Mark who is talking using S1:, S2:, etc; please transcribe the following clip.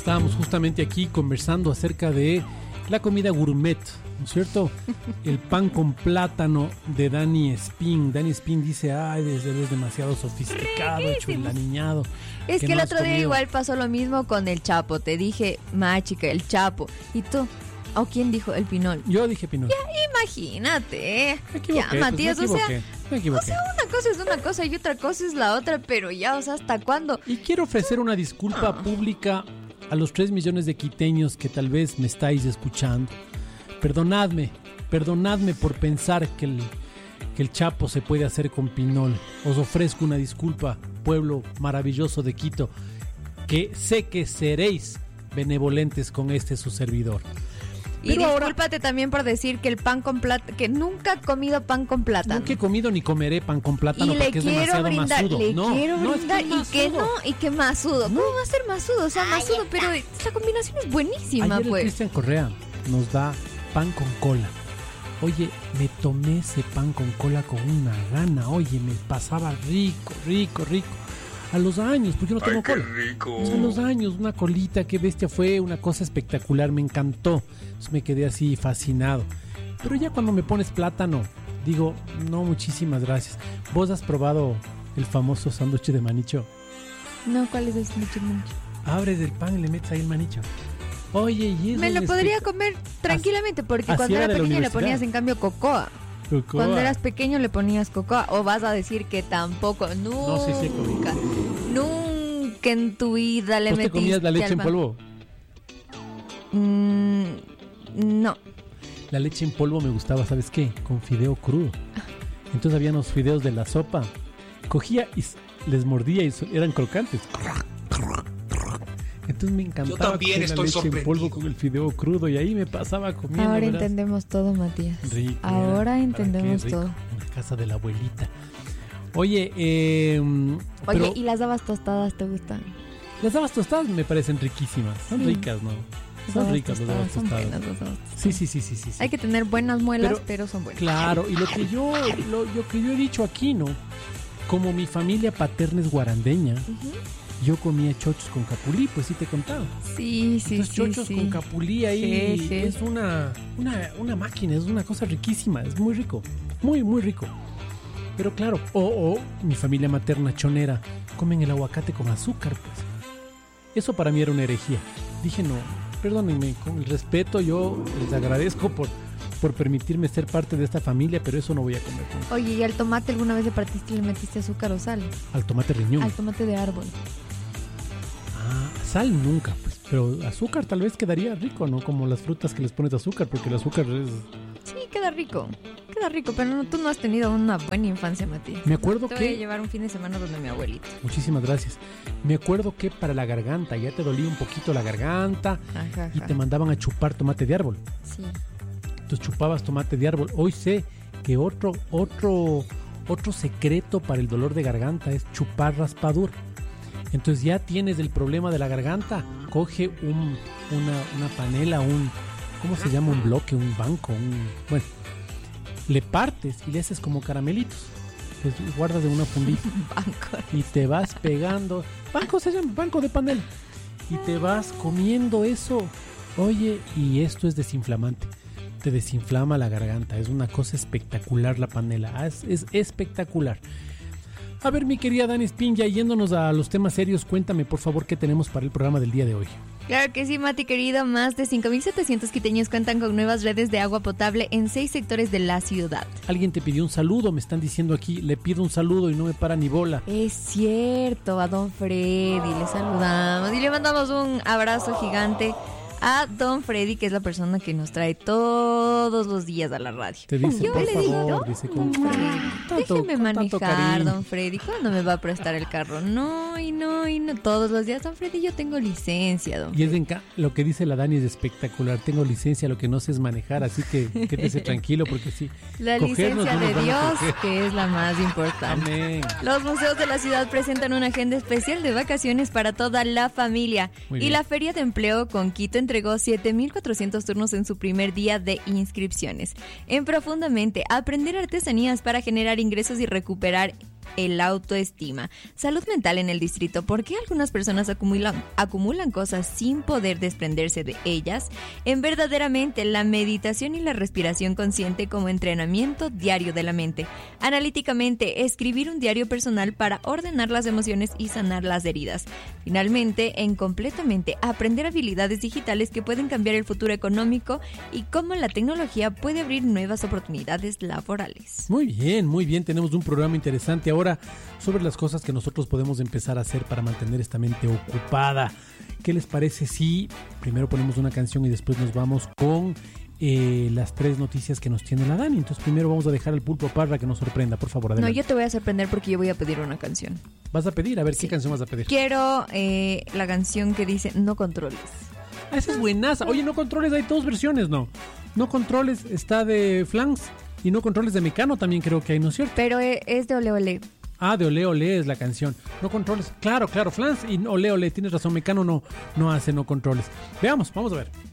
S1: Estábamos justamente aquí conversando acerca de la comida gourmet, ¿no es cierto? El pan con plátano de Dani Spin. Dani Spin dice, ay, es demasiado sofisticado, hecho el aniñado.
S2: Es que el otro día igual pasó lo mismo con el Chapo. Te dije, chica, el Chapo. Y tú, ¿o quién dijo el Pinol?
S1: Yo dije Pinol.
S2: Ya, imagínate.
S1: Me equivoqué,
S2: ya, Matías,
S1: me equivoqué.
S2: O sea, una cosa es una cosa y otra cosa es la otra, pero ya, o sea, ¿hasta cuándo?
S1: Y quiero ofrecer una disculpa pública a los 3 millones de quiteños que tal vez me estáis escuchando. Perdonadme por pensar que el Chapo se puede hacer con Pinol. Os ofrezco una disculpa, pueblo maravilloso de Quito, que sé que seréis benevolentes con este su servidor.
S2: Y discúlpate también por decir que el pan con plátano, que nunca he comido pan con plátano.
S1: Nunca he comido ni comeré pan con plátano porque es demasiado masudo.
S2: Y que masudo. ¿Cómo va a ser masudo? O sea, masudo, pero la combinación es buenísima,
S1: ayer
S2: pues.
S1: Cristian Correa nos da pan con cola. Oye, me tomé ese pan con cola con una gana. Oye, me pasaba rico. A los años, porque yo no tengo cola.
S3: Rico.
S1: O sea, a los años, una colita, qué bestia, fue una cosa espectacular, me encantó. Entonces me quedé así fascinado. Pero ya cuando me pones plátano, digo, no, muchísimas gracias. ¿Vos has probado el famoso sándwich de manicho?
S2: No, ¿cuál es el sándwich de manicho?
S1: Abres el pan y le metes ahí el manicho. Oye, y eso
S2: me lo podría comer tranquilamente, porque cuando era pequeña le ponías en cambio cocoa. Cuando eras pequeño le ponías cocoa. ¿O vas a decir que tampoco?
S1: No, sí,
S2: nunca en tu vida le metiste.
S1: ¿Te comías la leche en polvo?
S2: No.
S1: La leche en polvo me gustaba, ¿sabes qué? Con fideo crudo. Entonces había unos fideos de la sopa. Cogía y les mordía y eran crocantes. Entonces me encantaba.
S3: Yo también estoy
S1: la leche en polvo con el fideo crudo y ahí me pasaba comiendo.
S2: Ahora entendemos todo, Matías.
S1: Rico,
S2: ahora entendemos todo.
S1: En la casa de la abuelita. Oye,
S2: pero, ¿y las habas tostadas te gustan?
S1: Las habas tostadas me parecen riquísimas. Son ricas, ¿no? Son ricas las habas tostadas.
S2: Son buenas,
S1: Sí.
S2: Hay que tener buenas muelas, pero son buenas.
S1: Claro, y lo que yo he dicho aquí, ¿no? Como mi familia paterna es guarandeña, yo comía chochos con capulí, pues sí te he contado.
S2: Sí.
S1: Entonces, chochos con capulí ahí es una máquina, es una cosa riquísima, es muy rico, muy rico. Pero claro, mi familia materna chonera comen el aguacate con azúcar, pues. Eso para mí era una herejía. Dije, no, perdónenme, con el respeto yo les agradezco por permitirme ser parte de esta familia, pero eso no voy a comer.
S2: Oye, ¿y al tomate alguna vez le partiste y le metiste azúcar o sal?
S1: Al tomate riñón.
S2: Al tomate de árbol.
S1: Sal nunca, pues, pero azúcar tal vez quedaría rico, ¿no? Como las frutas que les pones azúcar, porque el azúcar es...
S2: Sí, queda rico, pero tú no has tenido una buena infancia, Matías.
S1: Me acuerdo
S2: te voy a llevar un fin de semana donde mi abuelita.
S1: Muchísimas gracias. Me acuerdo que para la garganta, ya te dolía un poquito la garganta.
S2: Ajá.
S1: Y te mandaban a chupar tomate de árbol.
S2: Sí.
S1: Entonces chupabas tomate de árbol. Hoy sé que otro secreto para el dolor de garganta es chupar raspadura. Entonces ya tienes el problema de la garganta, coge una panela, ¿cómo se llama? Un bloque, un banco, bueno, le partes y le haces como caramelitos, les guardas en una fundita y te vas pegando, banco se llama, banco de panela, y te vas comiendo eso. Oye, y esto es desinflamante, te desinflama la garganta, es una cosa espectacular la panela, es espectacular. A ver, mi querida Dani Spin, ya yéndonos a los temas serios, cuéntame por favor qué tenemos para el programa del día de hoy.
S2: Claro que sí, Mati querido, más de 5.700 quiteños cuentan con nuevas redes de agua potable en 6 sectores de la ciudad.
S1: Alguien te pidió un saludo, me están diciendo aquí, le pido un saludo y no me para ni bola.
S2: Es cierto, a don Freddy le saludamos y le mandamos un abrazo gigante a don Freddy, que es la persona que nos trae todos los días a la radio.
S1: Te dice,
S2: yo
S1: por
S2: le
S1: favor,
S2: digo,
S1: dice con
S2: déjeme manejar, don Freddy. ¿Cuándo me va a prestar el carro? No, todos los días, don Freddy, yo tengo licencia, don Freddy.
S1: Y lo que dice la Dani es espectacular. Tengo licencia, lo que no sé es manejar, así que quédese tranquilo porque sí.
S2: La licencia de Dios, que es la más importante.
S1: Amén.
S2: Los museos de la ciudad presentan una agenda especial de vacaciones para toda la familia. Y la Feria de Empleo con Quito entregó 7.400 turnos en su primer día de inscripciones. En Profundamente, aprender artesanías para generar ingresos y recuperar el autoestima. Salud mental en el distrito. ¿Por qué algunas personas acumulan cosas sin poder desprenderse de ellas? En verdaderamente la meditación y la respiración consciente como entrenamiento diario de la mente. Analíticamente, escribir un diario personal para ordenar las emociones y sanar las heridas. Finalmente, en completamente aprender habilidades digitales que pueden cambiar el futuro económico y cómo la tecnología puede abrir nuevas oportunidades laborales.
S1: Muy bien. Tenemos un programa interesante ahora sobre las cosas que nosotros podemos empezar a hacer para mantener esta mente ocupada. ¿Qué les parece si primero ponemos una canción y después nos vamos con las 3 noticias que nos tiene la Dani? Entonces primero vamos a dejar al Pulpo Parra que nos sorprenda, por favor. Adelante.
S2: No, yo te voy a sorprender porque yo voy a pedir una canción.
S1: ¿Vas a pedir? A ver,
S2: Sí.
S1: ¿qué canción vas a pedir?
S2: Quiero la canción que dice No controles.
S1: Ah, esa es buenaza. Oye, No Controles, hay 2 versiones, ¿no? No Controles está de Flans y No Controles de Mecano también creo que hay, ¿no es cierto?
S2: Pero es de Ole Ole.
S1: Ah, de Ole Ole es la canción. No Controles. Claro, Flans y Ole Ole, tienes razón, Mecano no hace No Controles. Veamos, vamos a ver.